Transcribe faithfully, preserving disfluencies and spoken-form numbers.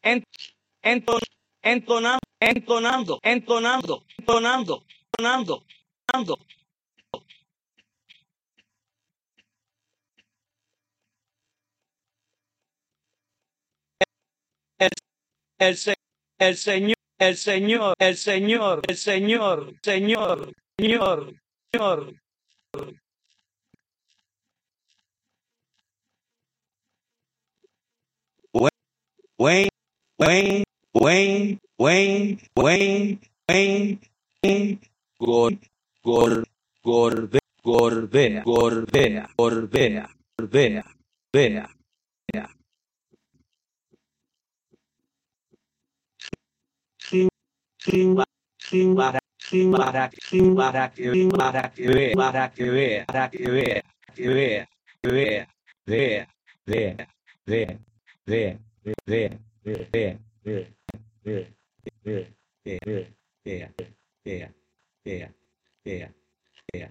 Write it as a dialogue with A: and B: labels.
A: en, enton, entonando, entonando, entonando, entonando, entonando, entonando. El, el, se- el Señor, el Señor, el Señor, el Señor, Señor, Señor, Señor. Wayne, Wayne, Wayne, Wayne, Wayne, Wayne, Wayne, Gor, Gor, Gorbe, Gorbea, Gorbea, Gorbea, Gorbea, Bea, Bea. Para, para, para, para que vea, para que vea, para que vea, para que vea, que vea, que vea, vea, vea, vea, vea, vea, vea, vea, vea, vea, vea, vea, vea, vea, vea, vea, vea.